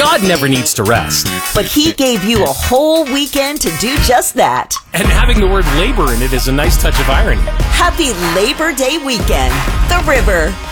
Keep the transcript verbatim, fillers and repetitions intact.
God never needs to rest. But he gave you a whole weekend to do just that. And having the word labor in it is a nice touch of irony. Happy Labor Day weekend. The River.